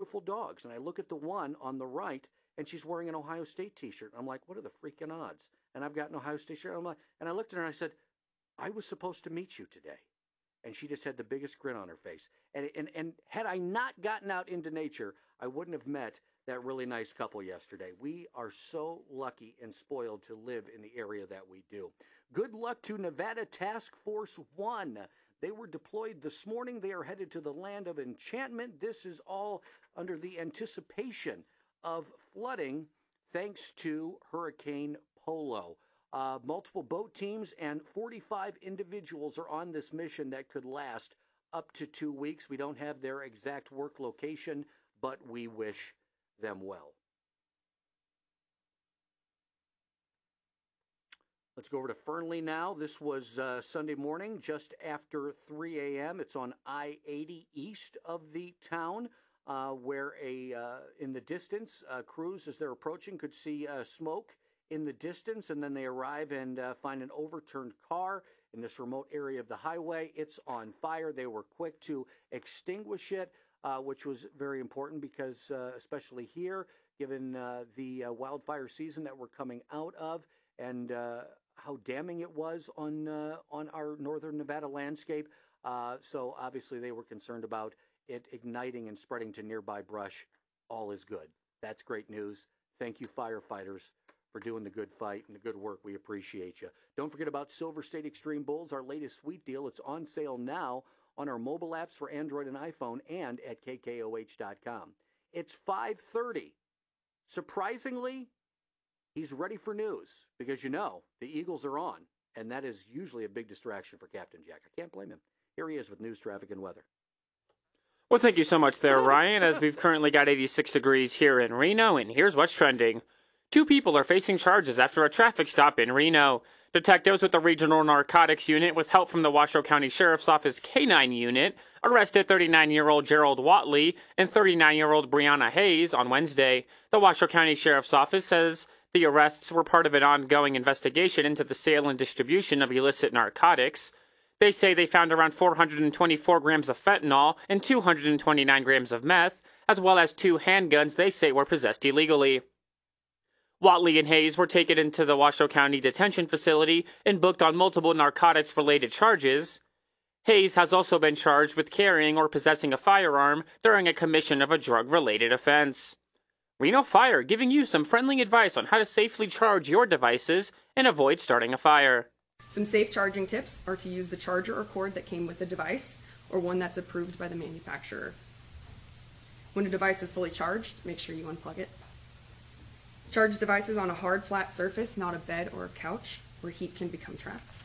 beautiful dogs. And I look at the one on the right, and she's wearing an Ohio State t-shirt. I'm like, what are the freaking odds? And I've got an Ohio State shirt. And I looked at her and I said, I was supposed to meet you today. And she just had the biggest grin on her face. And had I not gotten out into nature, I wouldn't have met that really nice couple yesterday. We are so lucky and spoiled to live in the area that we do. Good luck to Nevada Task Force 1. They were deployed this morning. They are headed to the land of enchantment. This is all under the anticipation of flooding thanks to Hurricane Polo. Multiple boat teams and 45 individuals are on this mission that could last up to 2 weeks. We don't have their exact work location, but we wish them well. Let's go over to Fernley now. This was Sunday morning, just after 3 a.m. It's on I-80 east of the town, where in the distance, crews, as they're approaching, could see smoke in the distance, and then they arrive and find an overturned car in this remote area of the highway. It's on fire. They were quick to extinguish it, which was very important because, especially here, given the wildfire season that we're coming out of, and how damning it was on our northern Nevada landscape. So obviously they were concerned about it igniting and spreading to nearby brush. All is good. That's great news. Thank you, firefighters, for doing the good fight and the good work. We appreciate you. Don't forget about Silver State Extreme Bulls, our latest sweet deal. It's on sale now on our mobile apps for Android and iPhone and at KKOH.com. It's 5:30. Surprisingly, he's ready for news because, you know, the Eagles are on, and that is usually a big distraction for Captain Jack. I can't blame him. Here he is with news, traffic, and weather. Well, thank you so much there, Ryan, as we've currently got 86 degrees here in Reno, and here's what's trending. 2 people are facing charges after a traffic stop in Reno. Detectives with the Regional Narcotics Unit, with help from the Washoe County Sheriff's Office K-9 Unit, arrested 39-year-old Gerald Watley and 39-year-old Brianna Hayes on Wednesday. The Washoe County Sheriff's Office says the arrests were part of an ongoing investigation into the sale and distribution of illicit narcotics. They say they found around 424 grams of fentanyl and 229 grams of meth, as well as 2 handguns they say were possessed illegally. Watley and Hayes were taken into the Washoe County Detention Facility and booked on multiple narcotics-related charges. Hayes has also been charged with carrying or possessing a firearm during a commission of a drug-related offense. Reno Fire giving you some friendly advice on how to safely charge your devices and avoid starting a fire. Some safe charging tips are to use the charger or cord that came with the device, or one that's approved by the manufacturer. When a device is fully charged, make sure you unplug it. Charge devices on a hard, flat surface, not a bed or a couch, where heat can become trapped.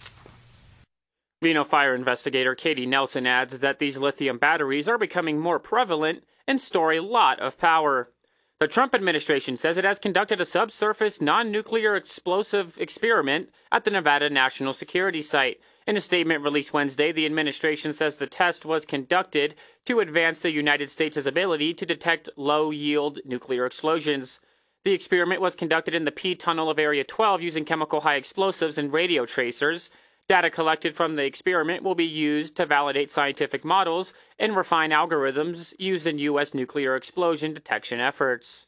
Reno Fire investigator Katie Nelson adds that these lithium batteries are becoming more prevalent and store a lot of power. The Trump administration says it has conducted a subsurface non-nuclear explosive experiment at the Nevada National Security Site. In a statement released Wednesday, the administration says the test was conducted to advance the United States' ability to detect low-yield nuclear explosions. The experiment was conducted in the P tunnel of Area 12 using chemical high explosives and radio tracers. Data collected from the experiment will be used to validate scientific models and refine algorithms used in U.S. nuclear explosion detection efforts.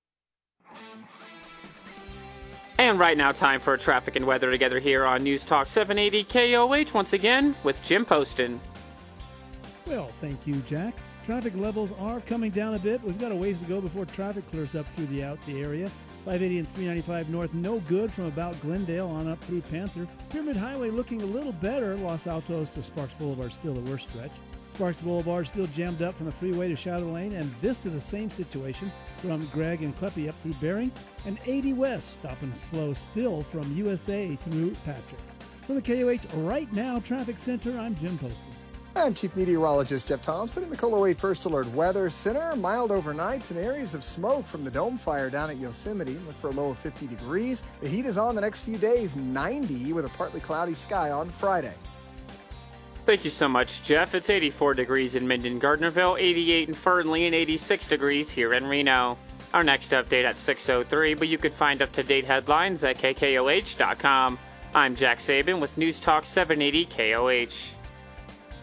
And right now, time for traffic and weather together here on News Talk 780 KOH once again with Jim Poston. Well, thank you, Jack. Traffic levels are coming down a bit. We've got a ways to go before traffic clears up through the area. 580 and 395 north, no good from about Glendale on up through Panther. Pyramid Highway looking a little better. Los Altos to Sparks Boulevard still the worst stretch. Sparks Boulevard still jammed up from the freeway to Shadow Lane, and Vista the same situation from Gregg and Kleppe up through Bering, and 80 West stopping slow still from USA through Patrick. From the KOH Right Now Traffic Center, I'm Jim Poston. I'm Chief Meteorologist Jeff Thompson in the KOLO 8 First Alert Weather Center. Mild overnights and areas of smoke from the dome fire down at Yosemite. Look for a low of 50 degrees. The heat is on the next few days, 90 with a partly cloudy sky on Friday. Thank you so much, Jeff. It's 84 degrees in Minden, Gardnerville, 88 in Fernley, and 86 degrees here in Reno. Our next update at 6:03, but you could find up-to-date headlines at KKOH.com. I'm Jack Sabin with News Talk 780 KOH.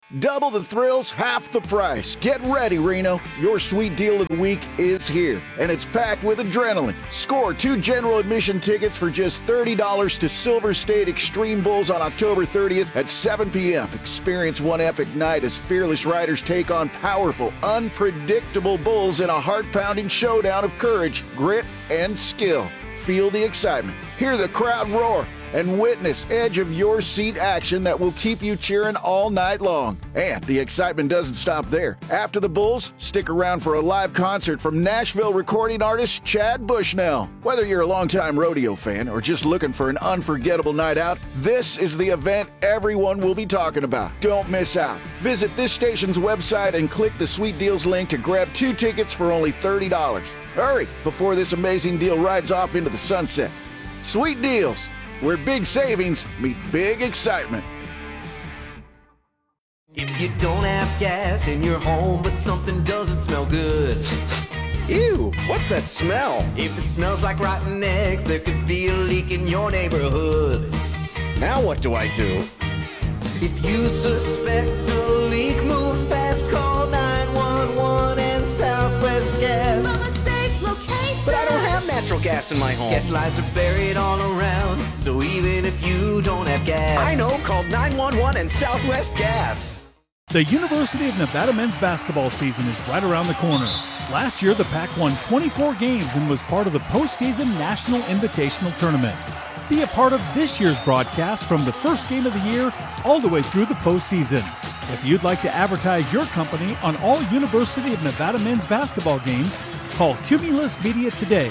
Double the thrills, half the price. Get ready, Reno. Your sweet deal of the week is here, and it's packed with adrenaline. Score 2 general admission tickets for just $30 to Silver State Extreme Bulls on October 30th at 7 p.m. Experience one epic night as fearless riders take on powerful, unpredictable bulls in a heart-pounding showdown of courage, grit, and skill. Feel the excitement, hear the crowd roar, and witness edge-of-your-seat action that will keep you cheering all night long. And the excitement doesn't stop there. After the Bulls, stick around for a live concert from Nashville recording artist Chad Bushnell. Whether you're a longtime rodeo fan or just looking for an unforgettable night out, this is the event everyone will be talking about. Don't miss out. Visit this station's website and click the Sweet Deals link to grab 2 tickets for only $30. Hurry before this amazing deal rides off into the sunset. Sweet Deals, where big savings meet big excitement. If you don't have gas in your home, but something doesn't smell good. Ew, what's that smell? If it smells like rotten eggs, there could be a leak in your neighborhood. Now what do I do? If you suspect a leak, move fast, call 911 and Southwest Gas. From a safe location. But I don't have natural gas in my home. Gas lines are buried all around, so even if you don't have gas, I know, call 911 and Southwest Gas. The University of Nevada men's basketball season is right around the corner. Last year, the Pac won 24 games and was part of the postseason National Invitational Tournament. Be a part of this year's broadcast from the first game of the year all the way through the postseason. If you'd like to advertise your company on all University of Nevada men's basketball games, call Cumulus Media today,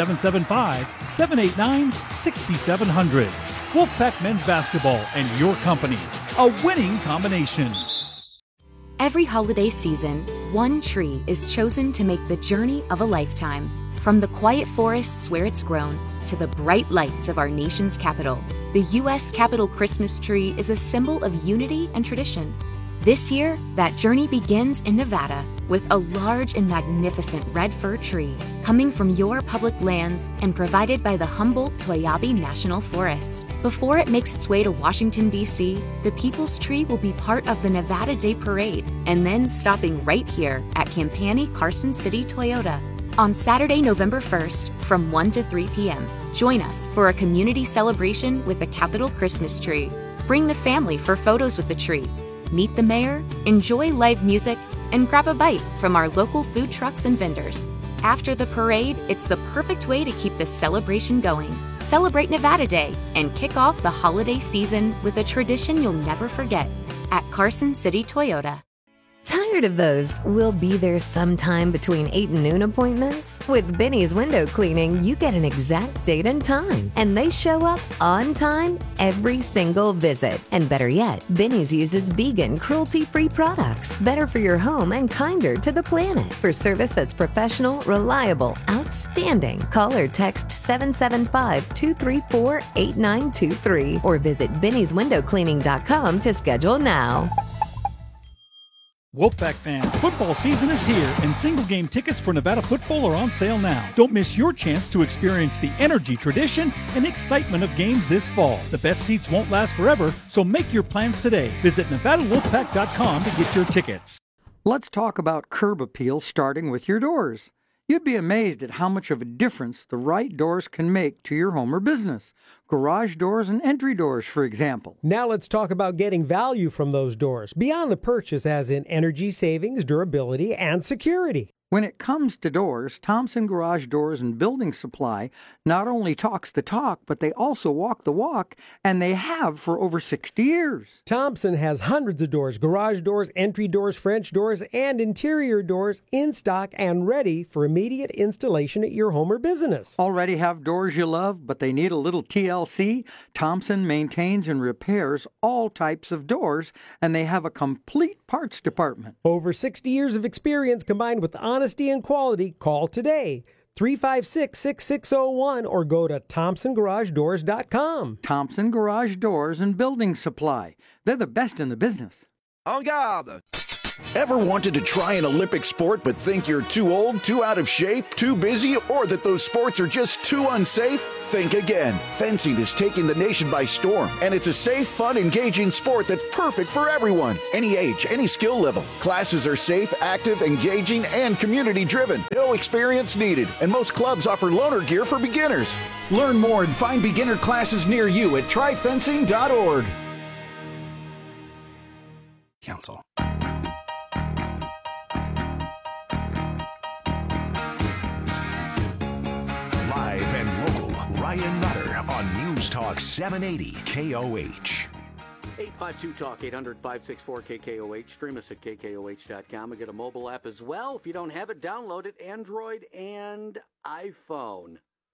775-789-6700. Wolfpack Men's Basketball and your company, a winning combination. Every holiday season, one tree is chosen to make the journey of a lifetime. From the quiet forests where it's grown to the bright lights of our nation's capital, the U.S. Capitol Christmas tree is a symbol of unity and tradition. This year, that journey begins in Nevada with a large and magnificent red fir tree coming from your public lands and provided by the Humboldt-Toiyabe National Forest. Before it makes its way to Washington, D.C., the People's Tree will be part of the Nevada Day Parade and then stopping right here at Campani Carson City Toyota. On Saturday, November 1st, from 1 to 3 p.m., join us for a community celebration with the Capitol Christmas tree. Bring the family for photos with the tree. Meet the mayor, enjoy live music, and grab a bite from our local food trucks and vendors. After the parade, it's the perfect way to keep the celebration going. Celebrate Nevada Day and kick off the holiday season with a tradition you'll never forget at Carson City Toyota. Tired of those "we'll be there sometime between 8 and noon" appointments? With Benny's Window Cleaning, you get an exact date and time, and they show up on time every single visit. And better yet, Benny's uses vegan, cruelty-free products, better for your home and kinder to the planet. For service that's professional, reliable, outstanding, call or text 775-234-8923 or visit bennyswindowcleaning.com to schedule now. Wolfpack fans, football season is here, and single-game tickets for Nevada football are on sale now. Don't miss your chance to experience the energy, tradition, and excitement of games this fall. The best seats won't last forever, so make your plans today. Visit NevadaWolfpack.com to get your tickets. Let's talk about curb appeal, starting with your doors. You'd be amazed at how much of a difference the right doors can make to your home or business. Garage doors and entry doors, for example. Now let's talk about getting value from those doors, beyond the purchase as in energy savings, durability, and security. When it comes to doors, Thompson Garage Doors and Building Supply not only talks the talk, but they also walk the walk, and they have for over 60 years. Thompson has hundreds of doors, garage doors, entry doors, French doors, and interior doors in stock and ready for immediate installation at your home or business. Already have doors you love, but they need a little TLC? Thompson maintains and repairs all types of doors, and they have a complete parts department. Over 60 years of experience combined with honesty and quality. Call today, 356-6601, or go to ThompsonGarageDoors.com. Thompson Garage Doors and Building Supply. They're the best in the business. En garde! Ever wanted to try an Olympic sport but think you're too old, too out of shape, too busy, or that those sports are just too unsafe? Think again. Fencing is taking the nation by storm, and it's a safe, fun, engaging sport that's perfect for everyone. Any age, any skill level. Classes are safe, active, engaging, and community-driven. No experience needed, and most clubs offer loaner gear for beginners. Learn more and find beginner classes near you at tryfencing.org. Council. Live and local, Ryan Nutter on News Talk 780 KOH. 852-TALK, 800-564-KKOH. Stream us at KKOH.com. We get a mobile app as well. If you don't have it, download it, Android and iPhone.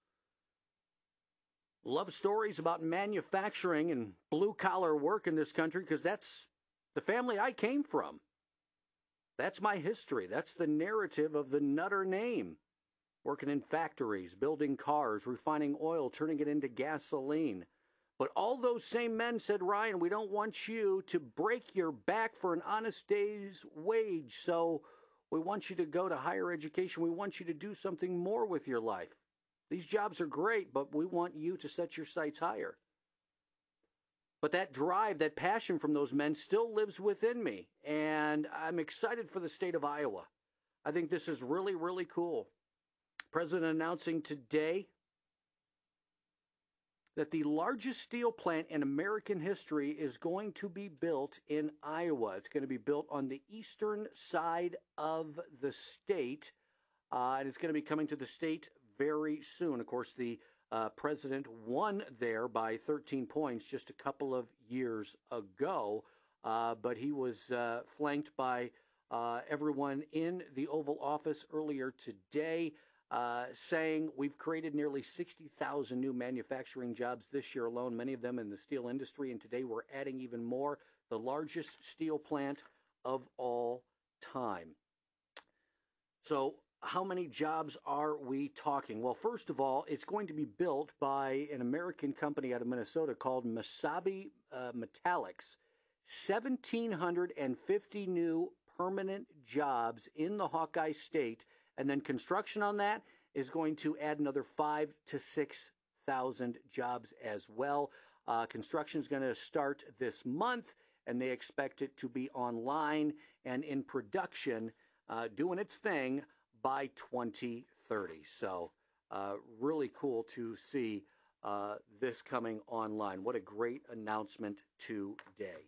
Love stories about manufacturing and blue-collar work in this country because that's the family I came from. That's my history. That's the narrative of the Nutter name. Working in factories, building cars, refining oil, turning it into gasoline. But all those same men said, Ryan, we don't want you to break your back for an honest day's wage. So we want you to go to higher education. We want you to do something more with your life. These jobs are great, but we want you to set your sights higher. But that drive, that passion from those men still lives within me. And I'm excited for the state of Iowa. I think this is really, really cool. President announcing today that the largest steel plant in American history is going to be built in Iowa. It's going to be built on the eastern side of the state, and it's going to be coming to the state very soon. Of course, the president won there by 13 points just a couple of years ago, but he was flanked by everyone in the Oval Office earlier today, saying we've created nearly 60,000 new manufacturing jobs this year alone, many of them in the steel industry, and today we're adding even more, the largest steel plant of all time. So how many jobs are we talking? Well, first of all, it's going to be built by an American company out of Minnesota called Mesabi Metallics. 1,750 new permanent jobs in the Hawkeye State, and then construction on that is going to add another 5,000 to 6,000 jobs as well. Construction is going to start this month, and they expect it to be online and in production, doing its thing by 2030. So really cool to see this coming online. What a great announcement today.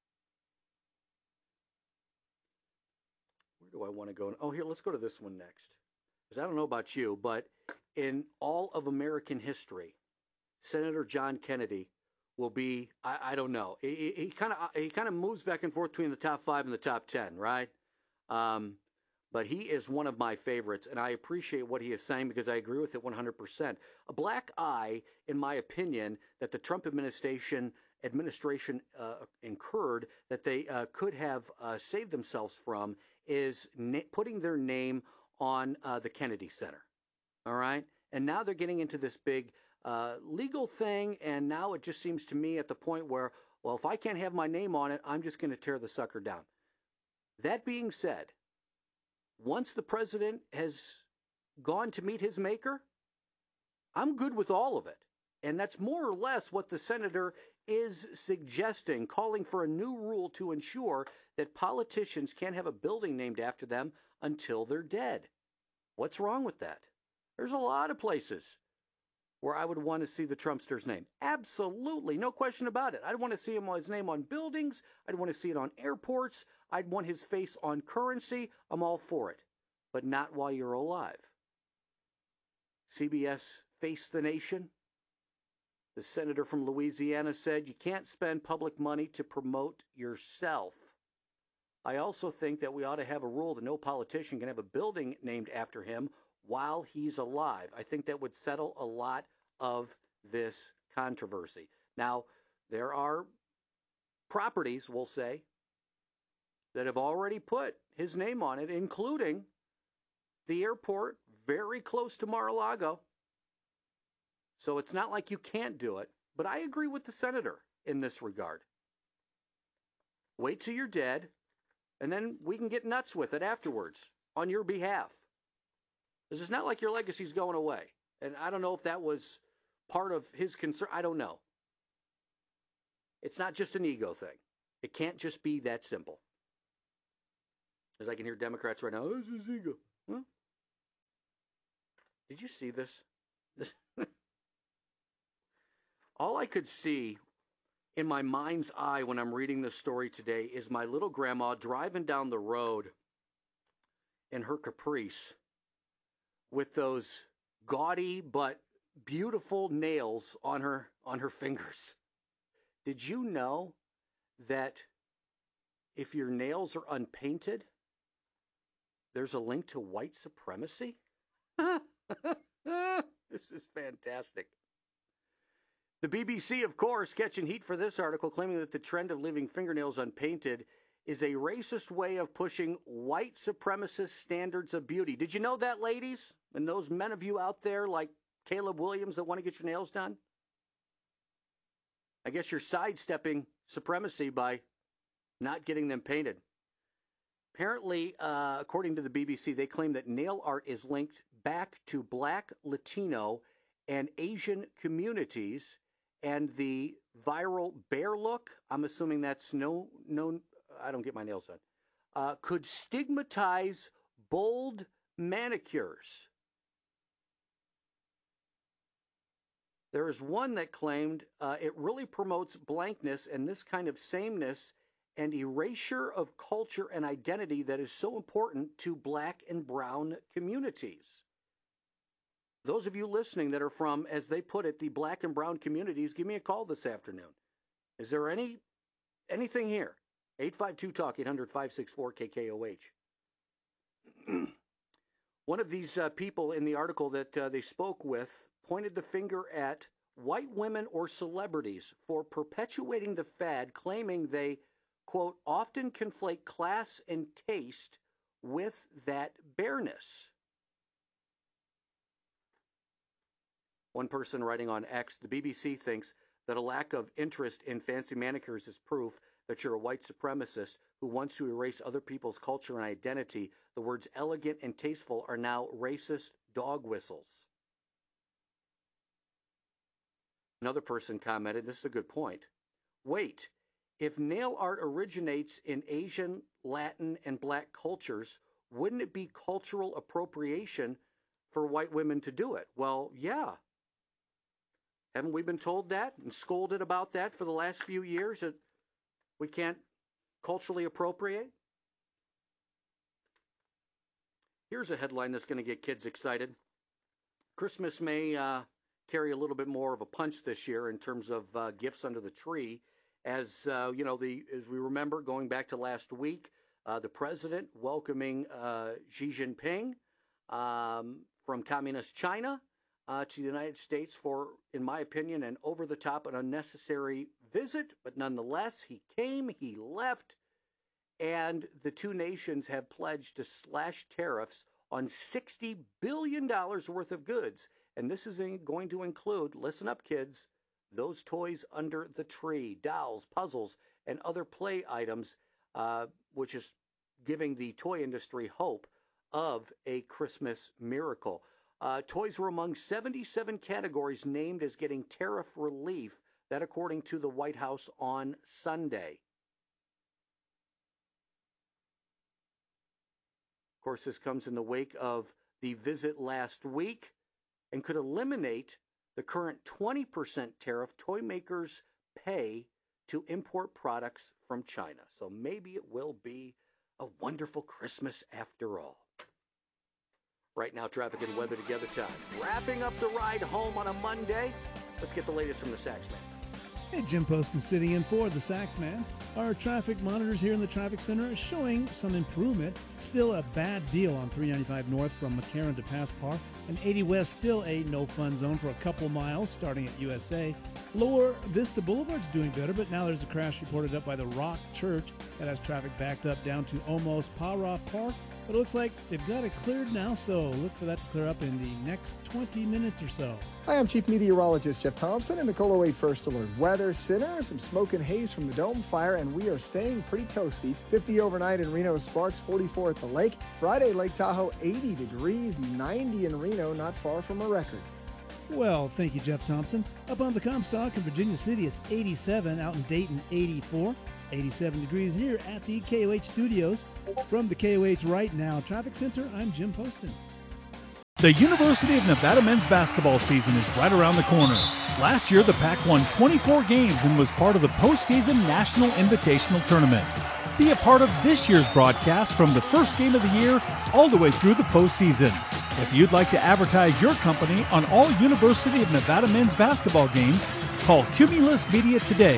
Where do I want to go? Oh, here, let's go to this one next. Because I don't know about you, but in all of American history, Senator John Kennedy will be, I don't know, he kind of moves back and forth between the top 5 and the top 10, right? But he is one of my favorites, and I appreciate what he is saying because I agree with it 100%. A black eye, in my opinion, that the Trump administration incurred that they could have saved themselves from is putting their name on the Kennedy Center. All right? And now they're getting into this big legal thing, and now it just seems to me at the point where, well, if I can't have my name on it, I'm just going to tear the sucker down. That being said, once the president has gone to meet his maker, I'm good with all of it. And that's more or less what the senator is suggesting, calling for a new rule to ensure that politicians can't have a building named after them until they're dead. What's wrong with that? There's a lot of places where I would want to see the Trumpster's name. Absolutely, no question about it. I'd want to see his name on buildings. I'd want to see it on airports. I'd want his face on currency. I'm all for it, but not while you're alive. CBS Face the Nation. The senator from Louisiana said, you can't spend public money to promote yourself. I also think that we ought to have a rule that no politician can have a building named after him while he's alive. I think that would settle a lot of this controversy. Now, there are properties, we'll say, that have already put his name on it, including the airport very close to Mar-a-Lago. So it's not like you can't do it, but I agree with the senator in this regard. Wait till you're dead, and then we can get nuts with it afterwards on your behalf. This is not like your legacy's going away. And I don't know if that was part of his concern. I don't know. It's not just an ego thing. It can't just be that simple. As I can hear Democrats right now, this is ego. Huh? Did you see this? All I could see in my mind's eye when I'm reading this story today is my little grandma driving down the road in her Caprice with those gaudy but beautiful nails on her fingers. Did you know that if your nails are unpainted, there's a link to white supremacy? This is fantastic. The BBC, of course, catching heat for this article, claiming that the trend of leaving fingernails unpainted is a racist way of pushing white supremacist standards of beauty. Did you know that, ladies? And those men of you out there like Caleb Williams that want to get your nails done? I guess you're sidestepping supremacy by not getting them painted. Apparently, according to the BBC, they claim that nail art is linked back to Black, Latino, and Asian communities, and the viral bear look, I'm assuming that's no, I don't get my nails done, could stigmatize bold manicures. There is one that claimed it really promotes blankness and this kind of sameness and erasure of culture and identity that is so important to Black and brown communities. Those of you listening that are from, as they put it, the Black and brown communities, give me a call this afternoon. Is there anything here? 852-TALK, 800-564-KKOH. One of these people in the article that they spoke with pointed the finger at white women or celebrities for perpetuating the fad, claiming they, quote, often conflate class and taste with that bareness. One person writing on X, the BBC thinks that a lack of interest in fancy manicures is proof that you're a white supremacist who wants to erase other people's culture and identity. The words elegant and tasteful are now racist dog whistles. Another person commented, this is a good point. Wait, if nail art originates in Asian, Latin, and Black cultures, wouldn't it be cultural appropriation for white women to do it? Well, yeah. Haven't we been told that and scolded about that for the last few years, that we can't culturally appropriate? Here's a headline that's going to get kids excited. Christmas may carry a little bit more of a punch this year in terms of gifts under the tree. As as we remember, going back to last week, the president welcoming Xi Jinping from communist China to the United States for, in my opinion, an over-the-top and unnecessary visit. But nonetheless, he came, he left, and the two nations have pledged to slash tariffs on $60 billion worth of goods. And this is going to include, listen up, kids, those toys under the tree, dolls, puzzles, and other play items, which is giving the toy industry hope of a Christmas miracle. Toys were among 77 categories named as getting tariff relief, that according to the White House on Sunday. Of course, this comes in the wake of the visit last week and could eliminate the current 20% tariff toy makers pay to import products from China. So maybe it will be a wonderful Christmas after all. Right now, traffic and weather together time. Wrapping up the ride home on a Monday. Let's get the latest from the Saxman. Hey, Jim Poston sitting in for the Saxman. Our traffic monitors here in the traffic center are showing some improvement. Still a bad deal on 395 north from McCarran to Pass Par. And 80 west still a no-fun zone for a couple miles starting at USA. Lower Vista Boulevard's doing better, but now there's a crash reported up by the Rock Church that has traffic backed up down to almost Para Park. But it looks like they've got it cleared now, so look for that to clear up in the next 20 minutes or so. Hi, I'm Chief Meteorologist Jeff Thompson in the KOLO 8 First Alert Weather Center. Some smoke and haze from the dome fire, and we are staying pretty toasty. 50 overnight in Reno Sparks, 44 at the lake. Friday, Lake Tahoe, 80 degrees, 90 in Reno, not far from a record. Well, thank you, Jeff Thompson. Up on the Comstock in Virginia City, it's 87. Out in Dayton, 84. 87 degrees here at the KOH studios. From the KOH Right Now Traffic Center, I'm Jim Poston. The University of Nevada men's basketball season is right around the corner. Last year, the Pac won 24 games and was part of the postseason National Invitational Tournament. Be a part of this year's broadcast from the first game of the year all the way through the postseason. If you'd like to advertise your company on all University of Nevada men's basketball games, call Cumulus Media today,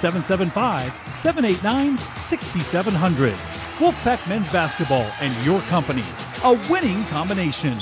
775-789-6700. Wolfpack Men's Basketball and your company, a winning combination.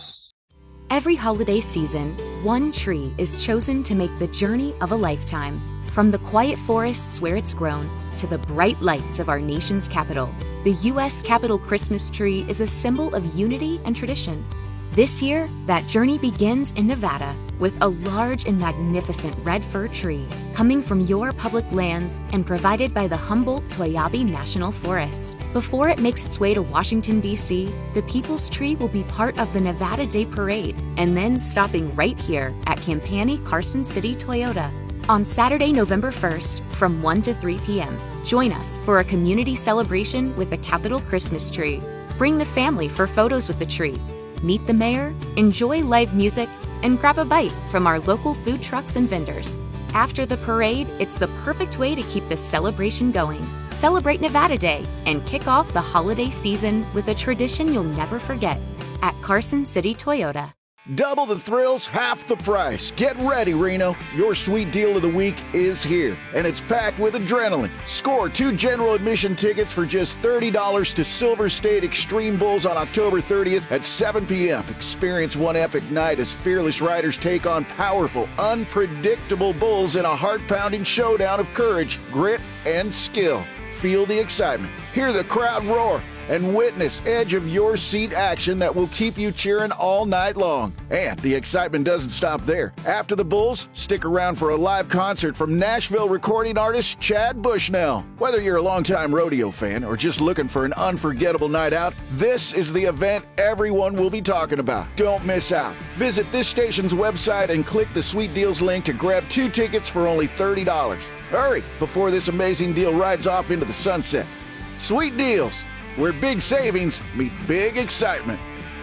Every holiday season, one tree is chosen to make the journey of a lifetime. From the quiet forests where it's grown to the bright lights of our nation's capital, the U.S. Capitol Christmas tree is a symbol of unity and tradition. This year, that journey begins in Nevada with a large and magnificent red fir tree coming from your public lands and provided by the Humboldt-Toiyabe National Forest. Before it makes its way to Washington, D.C., the People's Tree will be part of the Nevada Day Parade and then stopping right here at Campani Carson City Toyota. On Saturday, November 1st, from 1 to 3 p.m., join us for a community celebration with the Capitol Christmas tree. Bring the family for photos with the tree. Meet the mayor, enjoy live music, and grab a bite from our local food trucks and vendors. After the parade, it's the perfect way to keep the celebration going. Celebrate Nevada Day and kick off the holiday season with a tradition you'll never forget at Carson City Toyota. Double the thrills, half the price. Get ready, Reno. Your sweet deal of the week is here, and it's packed with adrenaline. Score 2 general admission tickets for just $30 to Silver State Extreme Bulls on October 30th at 7 p.m. Experience one epic night as fearless riders take on powerful, unpredictable bulls in a heart-pounding showdown of courage, grit, and skill. Feel the excitement, hear the crowd roar, and witness edge-of-your-seat action that will keep you cheering all night long. And the excitement doesn't stop there. After the Bulls, stick around for a live concert from Nashville recording artist Chad Bushnell. Whether you're a longtime rodeo fan or just looking for an unforgettable night out, this is the event everyone will be talking about. Don't miss out. Visit this station's website and click the Sweet Deals link to grab 2 tickets for only $30. Hurry before this amazing deal rides off into the sunset. Sweet Deals, where big savings meet big excitement.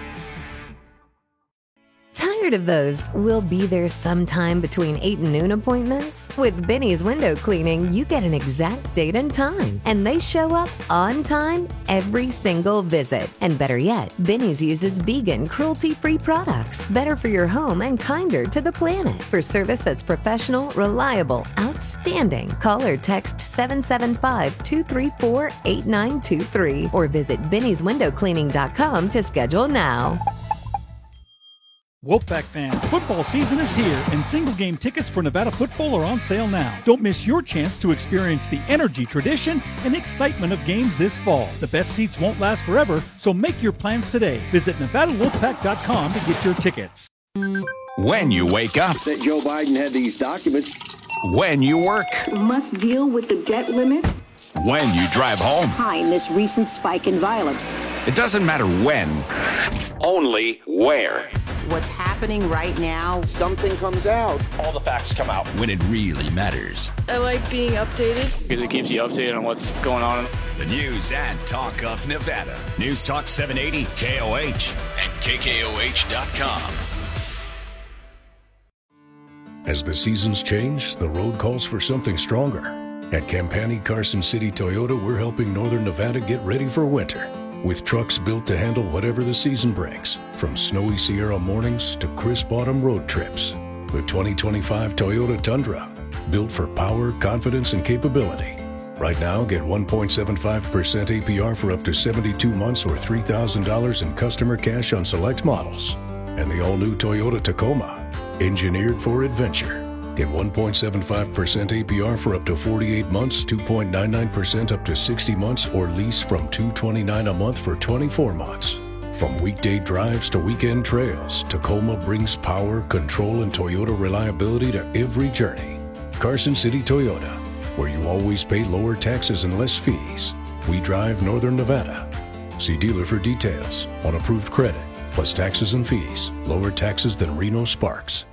Tired of those "we'll be there sometime between 8 and noon" appointments? With Benny's Window Cleaning, you get an exact date and time, and they show up on time every single visit. And better yet, Benny's uses vegan, cruelty-free products, better for your home and kinder to the planet. For service that's professional, reliable, outstanding, call or text 775-234-8923 or visit bennyswindowcleaning.com to schedule now. Wolfpack fans, football season is here, and single-game tickets for Nevada football are on sale now. Don't miss your chance to experience the energy, tradition, and excitement of games this fall. The best seats won't last forever, so make your plans today. Visit NevadaWolfpack.com to get your tickets. When you wake up. That Joe Biden had these documents. When you work. Must deal with the debt limit. When you drive home. Behind this recent spike in violence. It doesn't matter when, only where. What's happening right now, something comes out. All the facts come out. When it really matters. I like being updated. Because it keeps you updated on what's going on. The news and talk of Nevada. News Talk 780, KOH, and KKOH.com. As the seasons change, the road calls for something stronger. At Campani Carson City Toyota, we're helping Northern Nevada get ready for winter. With trucks built to handle whatever the season brings, from snowy Sierra mornings to crisp autumn road trips. The 2025 Toyota Tundra, built for power, confidence, and capability. Right now, get 1.75% APR for up to 72 months or $3,000 in customer cash on select models. And the all-new Toyota Tacoma, engineered for adventure. Get 1.75% APR for up to 48 months, 2.99% up to 60 months, or lease from $229 a month for 24 months. From weekday drives to weekend trails, Tacoma brings power, control, and Toyota reliability to every journey. Carson City Toyota, where you always pay lower taxes and less fees. We drive Northern Nevada. See dealer for details on approved credit, plus taxes and fees. Lower taxes than Reno Sparks.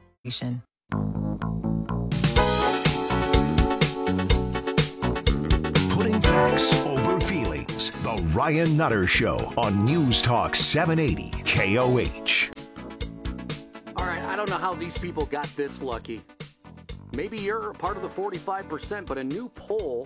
Putting facts over feelings. The Ryan Nutter Show on News Talk 780 KOH. All right, I don't know how these people got this lucky. Maybe you're a part of the 45%, but a new poll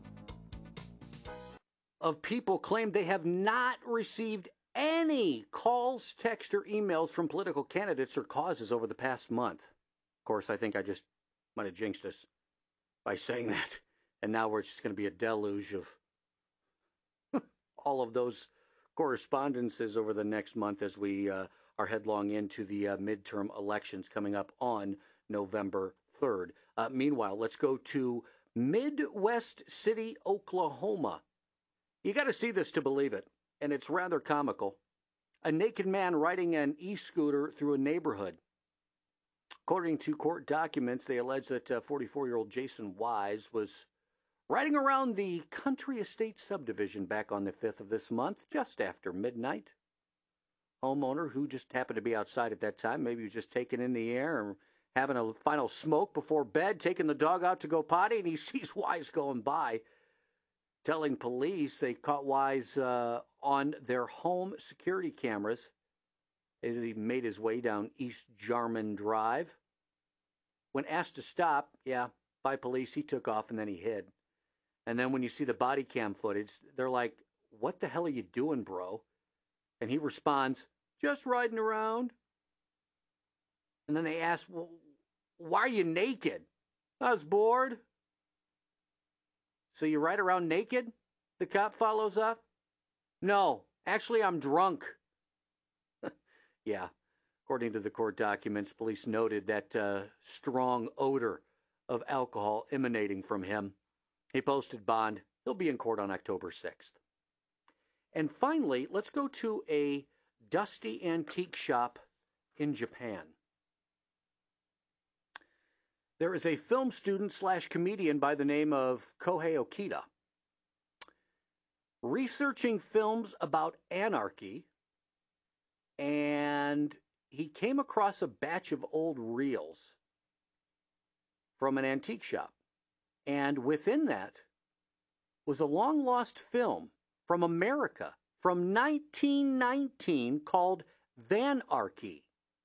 of people claim they have not received any calls, text, or emails from political candidates or causes over the past month. Of course, I think I just might have jinxed us by saying that. And now we're just going to be a deluge of all of those correspondences over the next month as we are headlong into the midterm elections coming up on November 3rd. Meanwhile, let's go to Midwest City, Oklahoma. You got to see this to believe it, and it's rather comical. A naked man riding an e-scooter through a neighborhood. According to court documents, they allege that 44-year-old Jason Wise was riding around the Country Estate subdivision back on the 5th of this month, just after midnight. Homeowner who just happened to be outside at that time, maybe he was just taking in the air and having a final smoke before bed, taking the dog out to go potty, and he sees Wise going by. Telling police they caught Wise on their home security cameras as he made his way down East Jarman Drive. When asked to stop, by police, he took off and then he hid. And then when you see the body cam footage, they're like, "What the hell are you doing, bro?" And he responds, "Just riding around." And then they ask, "Well, why are you naked?" "I was bored." "So you ride around naked?" The cop follows up. "No, actually, I'm drunk." Yeah, according to the court documents, police noted that strong odor of alcohol emanating from him. He posted bond. He'll be in court on October 6th. And finally, let's go to a dusty antique shop in Japan. There is a film student / comedian by the name of Kohei Okita. Researching films about anarchy, and he came across a batch of old reels from an antique shop. And within that was a long-lost film from America from 1919 called Vanarchy.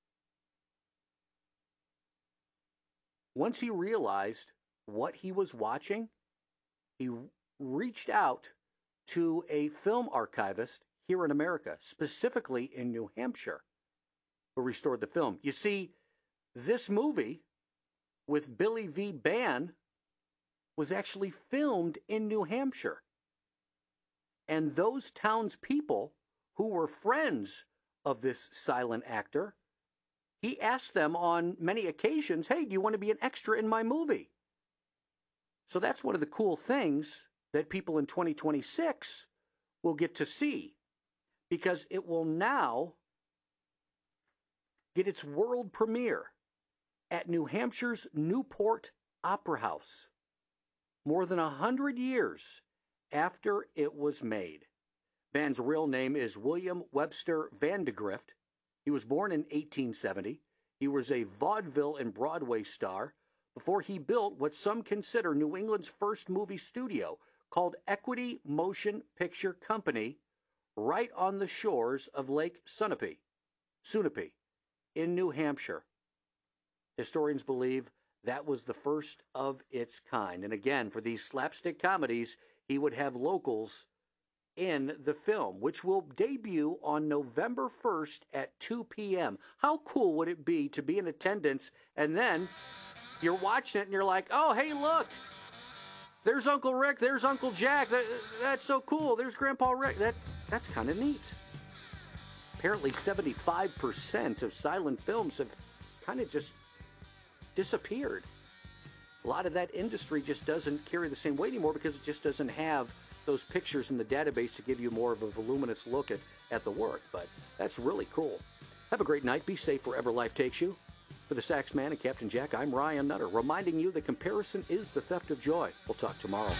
Once he realized what he was watching, he reached out to a film archivist here in America, specifically in New Hampshire, who restored the film. You see, this movie with Billy V. Bann was actually filmed in New Hampshire. And those townspeople who were friends of this silent actor, he asked them on many occasions, "Hey, do you want to be an extra in my movie?" So that's one of the cool things that people in 2026 will get to see, because it will now get its world premiere at New Hampshire's Newport Opera House, more than 100 years after it was made. Van's real name is William Webster Vandegrift. He was born in 1870. He was a vaudeville and Broadway star before he built what some consider New England's first movie studio, called Equity Motion Picture Company, right on the shores of Lake Sunapee in New Hampshire. Historians believe that was the first of its kind. And again, for these slapstick comedies, he would have locals in the film, which will debut on November 1st at 2 p.m. How cool would it be to be in attendance and then you're watching it and you're like, "Oh, hey, look, there's Uncle Rick, there's Uncle Jack. That's so cool. There's Grandpa Rick." That's kind of neat. Apparently 75% of silent films have kind of just disappeared. A lot of that industry just doesn't carry the same weight anymore because it just doesn't have those pictures in the database to give you more of a voluminous look at the work. But that's really cool. Have a great night. Be safe wherever life takes you. For the Sax Man and Captain Jack, I'm Ryan Nutter, reminding you that comparison is the theft of joy. We'll talk tomorrow.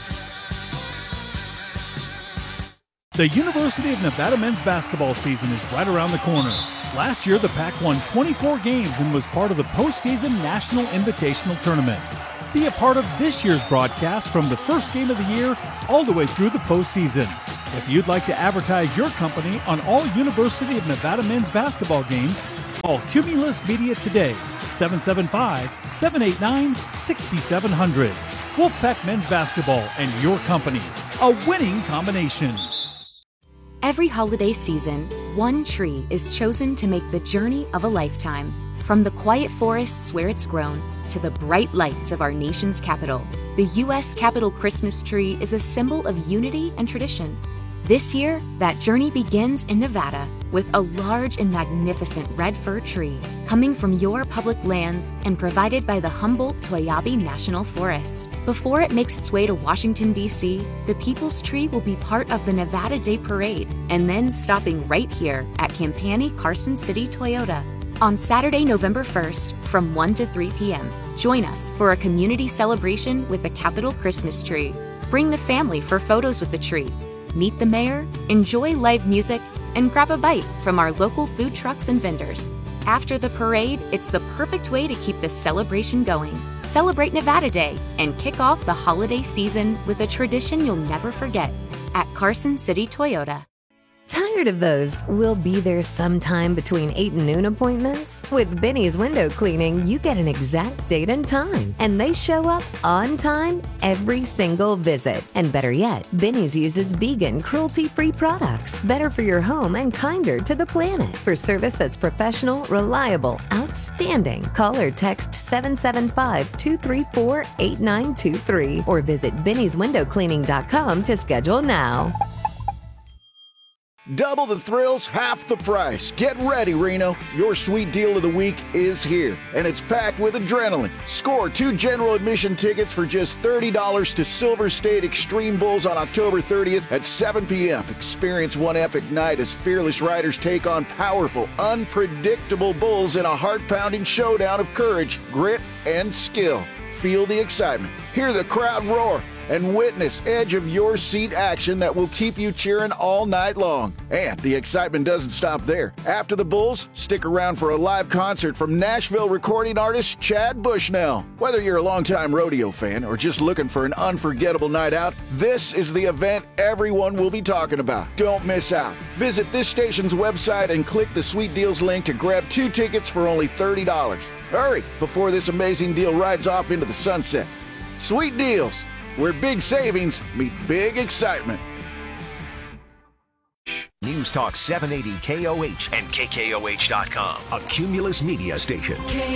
The University of Nevada men's basketball season is right around the corner. Last year, the Pac won 24 games and was part of the postseason National Invitational Tournament. Be a part of this year's broadcast from the first game of the year all the way through the postseason. If you'd like to advertise your company on all University of Nevada men's basketball games, call Cumulus Media today, 775-789-6700. Wolfpack Men's Basketball and your company, a winning combination. Every holiday season, one tree is chosen to make the journey of a lifetime. From the quiet forests where it's grown to the bright lights of our nation's capital, the U.S. Capitol Christmas tree is a symbol of unity and tradition. This year, that journey begins in Nevada with a large and magnificent red fir tree coming from your public lands and provided by the Humboldt-Toiyabe National Forest. Before it makes its way to Washington, D.C., the People's Tree will be part of the Nevada Day Parade and then stopping right here at Campani Carson City Toyota. On Saturday, November 1st, from 1 to 3 p.m., join us for a community celebration with the Capitol Christmas tree. Bring the family for photos with the tree. Meet the mayor, enjoy live music, and grab a bite from our local food trucks and vendors. After the parade, it's the perfect way to keep the celebration going. Celebrate Nevada Day and kick off the holiday season with a tradition you'll never forget at Carson City Toyota. Tired of those "we'll be there sometime between 8 and noon" appointments? With Benny's Window Cleaning, you get an exact date and time, and they show up on time every single visit. And better yet, Benny's uses vegan, cruelty-free products, better for your home and kinder to the planet. For service that's professional, reliable, outstanding, call or text 775-234-8923 or visit bennyswindowcleaning.com to schedule now. Double the thrills, half the price. Get ready, Reno. Your sweet deal of the week is here, and it's packed with adrenaline. Score 2 general admission tickets for just $30 to Silver State Extreme Bulls on October 30th at 7 p.m. Experience one epic night as fearless riders take on powerful, unpredictable bulls in a heart-pounding showdown of courage, grit, and skill. Feel the excitement, hear the crowd roar, and witness edge-of-your-seat action that will keep you cheering all night long. And the excitement doesn't stop there. After the Bulls, stick around for a live concert from Nashville recording artist Chad Bushnell. Whether you're a longtime rodeo fan or just looking for an unforgettable night out, this is the event everyone will be talking about. Don't miss out. Visit this station's website and click the Sweet Deals link to grab 2 tickets for only $30. Hurry before this amazing deal rides off into the sunset. Sweet Deals, where big savings meet big excitement. News Talk 780 KOH and KKOH.com, a Cumulus Media station.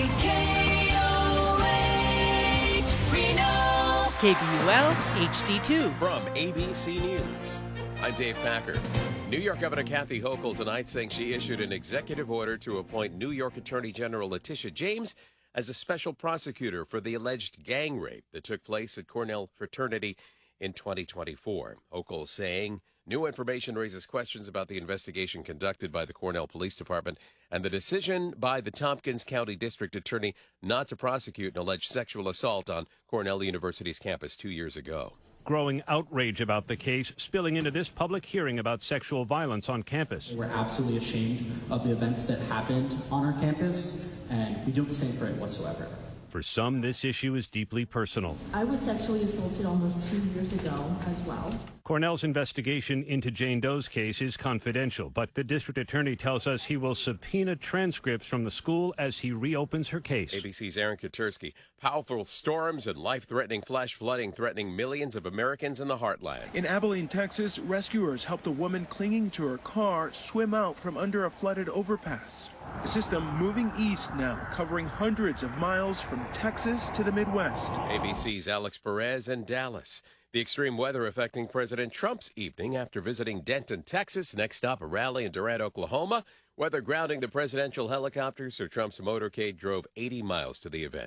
KKOH Reno. KBUL HD2. From ABC News, I'm Dave Packer. New York Governor Kathy Hochul tonight saying she issued an executive order to appoint New York Attorney General Letitia James as a special prosecutor for the alleged gang rape that took place at Cornell Fraternity in 2024. Hochul saying new information raises questions about the investigation conducted by the Cornell Police Department and the decision by the Tompkins County District Attorney not to prosecute an alleged sexual assault on Cornell University's campus 2 years ago. Growing outrage about the case spilling into this public hearing about sexual violence on campus. We're absolutely ashamed of the events that happened on our campus, and we don't stand for it whatsoever. For some, this issue is deeply personal. I was sexually assaulted almost 2 years ago as well. Cornell's investigation into Jane Doe's case is confidential, but the district attorney tells us he will subpoena transcripts from the school as he reopens her case. ABC's Aaron Katursky. Powerful storms and life-threatening flash flooding threatening millions of Americans in the heartland. In Abilene, Texas, rescuers helped a woman clinging to her car swim out from under a flooded overpass. The system moving east now, covering hundreds of miles from Texas to the Midwest. ABC's Alex Perez in Dallas. The extreme weather affecting President Trump's evening after visiting Denton, Texas. Next stop, a rally in Durant, Oklahoma. Weather grounding the presidential helicopter, so Trump's motorcade drove 80 miles to the event.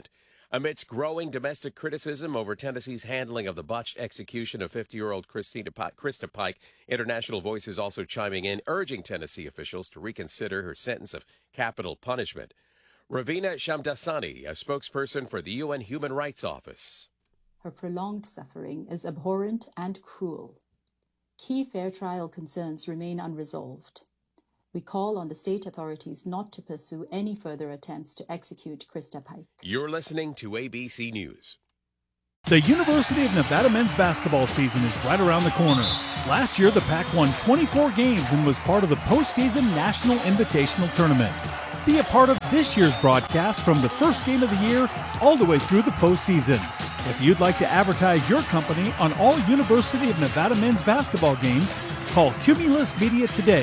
Amidst growing domestic criticism over Tennessee's handling of the botched execution of 50-year-old Krista Pike, international voices also chiming in, urging Tennessee officials to reconsider her sentence of capital punishment. Ravina Shamdasani, a spokesperson for the UN Human Rights Office. Her prolonged suffering is abhorrent and cruel. Key fair trial concerns remain unresolved. We call on the state authorities not to pursue any further attempts to execute Krista Pike. You're listening to ABC News. The University of Nevada men's basketball season is right around the corner. Last year, the Pac won 24 games and was part of the postseason National Invitational Tournament. Be a part of this year's broadcast from the first game of the year all the way through the postseason. If you'd like to advertise your company on all University of Nevada men's basketball games, call Cumulus Media today,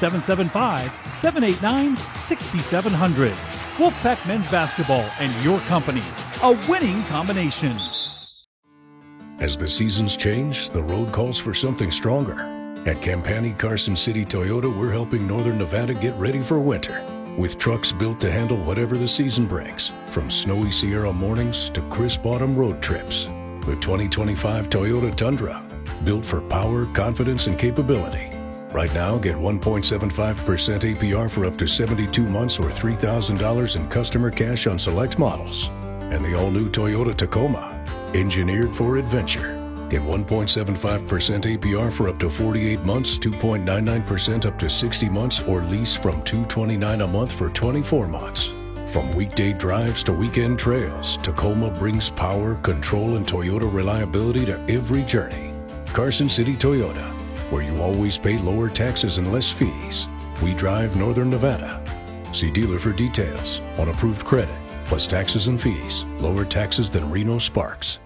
775-789-6700. Wolfpack Men's Basketball and your company, a winning combination. As the seasons change, the road calls for something stronger. At Campani Carson City Toyota, we're helping Northern Nevada get ready for winter. With trucks built to handle whatever the season brings, from snowy Sierra mornings to crisp autumn road trips. The 2025 Toyota Tundra, built for power, confidence, and capability. Right now, get 1.75% APR for up to 72 months or $3,000 in customer cash on select models. And the all-new Toyota Tacoma, engineered for adventure. Get 1.75% APR for up to 48 months, 2.99% up to 60 months, or lease from $229 a month for 24 months. From weekday drives to weekend trails, Tacoma brings power, control, and Toyota reliability to every journey. Carson City Toyota, where you always pay lower taxes and less fees. We drive Northern Nevada. See dealer for details on approved credit, plus taxes and fees. Lower taxes than Reno Sparks.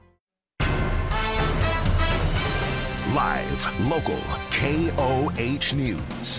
Live, local, KOH News.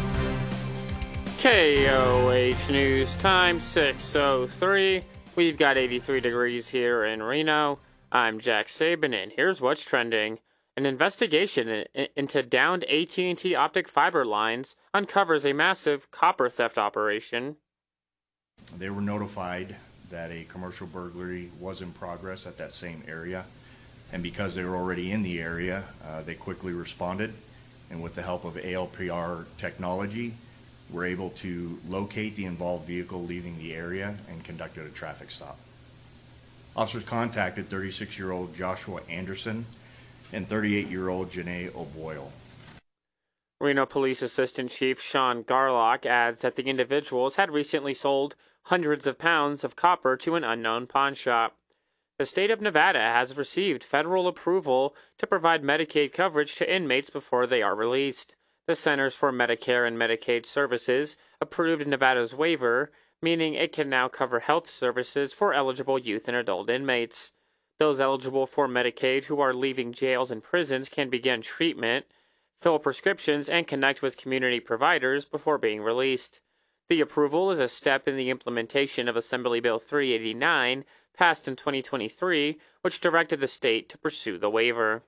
KOH News, time 6:03. We've got 83 degrees here in Reno. I'm Jack Sabin, and here's what's trending. An investigation into downed AT&T optic fiber lines uncovers a massive copper theft operation. They were notified that a commercial burglary was in progress at that same area. And because they were already in the area, they quickly responded. And with the help of ALPR technology, were able to locate the involved vehicle leaving the area and conducted a traffic stop. Officers contacted 36-year-old Joshua Anderson and 38-year-old Janae O'Boyle. Reno Police Assistant Chief Sean Garlock adds that the individuals had recently sold hundreds of pounds of copper to an unknown pawn shop. The state of Nevada has received federal approval to provide Medicaid coverage to inmates before they are released. The Centers for Medicare and Medicaid Services approved Nevada's waiver, meaning it can now cover health services for eligible youth and adult inmates. Those eligible for Medicaid who are leaving jails and prisons can begin treatment, fill prescriptions, and connect with community providers before being released. The approval is a step in the implementation of Assembly Bill 389, passed in 2023, which directed the state to pursue the waiver.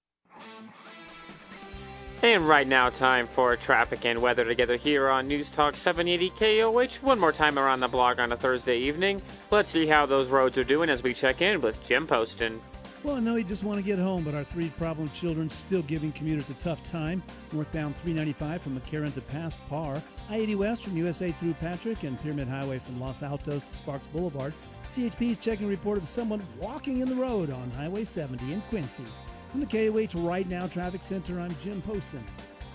And right now, time for traffic and weather together here on News Talk 780 KOH. One more time around the block on a Thursday evening. Let's see how those roads are doing as we check in with Jim Poston. Well, I know you just want to get home, but our three problem children still giving commuters a tough time. Northbound 395 from McCarran to past Par. I-80 West from USA through Patrick, and Pyramid Highway from Los Altos to Sparks Boulevard. CHP's checking a report of someone walking in the road on Highway 70 in Quincy. From the KOH Right Now Traffic Center, I'm Jim Poston.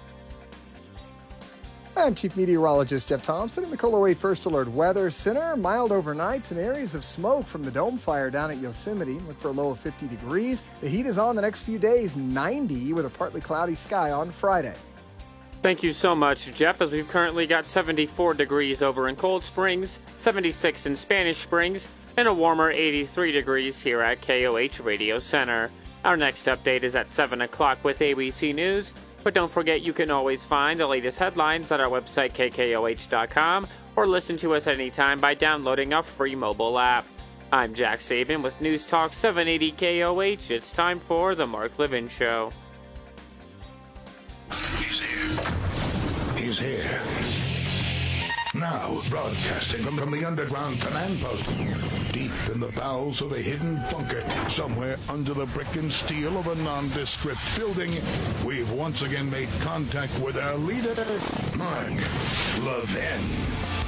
I'm Chief Meteorologist Jeff Thompson in the KOLO 8 First Alert Weather Center. Mild overnights and areas of smoke from the dome fire down at Yosemite. Look for a low of 50 degrees. The heat is on the next few days, 90 with a partly cloudy sky on Friday. Thank you so much, Jeff, as we've currently got 74 degrees over in Cold Springs, 76 in Spanish Springs, and a warmer 83 degrees here at KOH Radio Center. Our next update is at 7 o'clock with ABC News, but don't forget you can always find the latest headlines at our website, KKOH.com, or listen to us anytime by downloading our free mobile app. I'm Jack Sabin with News Talk 780 KOH. It's time for The Mark Levin Show. He's here. Now, broadcasting from the underground command post, deep in the bowels of a hidden bunker, somewhere under the brick and steel of a nondescript building, we've once again made contact with our leader, Mark Levin.